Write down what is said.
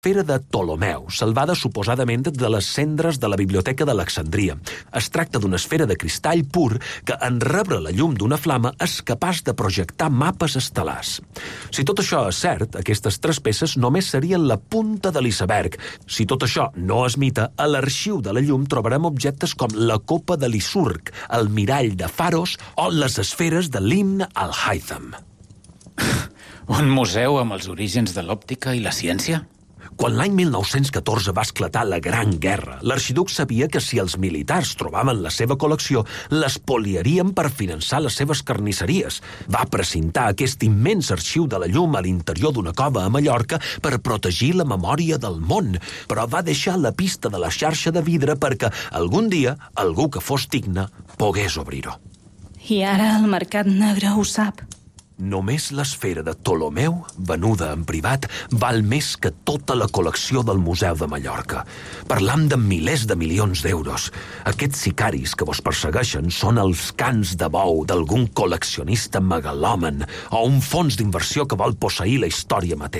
L'esfera de Ptolomeu, salvada suposadament de les cendres de la Biblioteca d'Alexandria. Es tracta d'una esfera de cristall pur que, en rebre la llum d'una flama, és capaç de projectar mapes estel·lars. Si tot això és cert, aquestes 3 peces només serien la punta de l'iceberg. Si tot això no és mite, a l'arxiu de la llum trobarem objectes com la copa de Lisurg, el mirall de Faros o les esferes de l'himne al Haitham. Un museu amb els orígens de l'òptica i la ciència? Quan l'any 1914 va esclatar la Gran Guerra, l'arxiduc sabia que si els militars trobaven la seva col·lecció, l'espoliarien per finançar les seves carnisseries. Va precintar aquest immens arxiu de la llum a l'interior d'una cova a Mallorca per protegir la memòria del món, però va deixar la pista de la xarxa de vidre perquè algun dia algú que fos digne pogués obrir-ho. I ara el mercat negre ho sap. Només l'esfera de Ptolomeu, venuda en privat, val més que tota la col·lecció del Museu de Mallorca. Parlam de milers de milions d'euros. Aquests sicaris que vos persegueixen són els cans de bou d'algun col·leccionista megalòman o un fons d'inversió que vol posseir la història mateixa.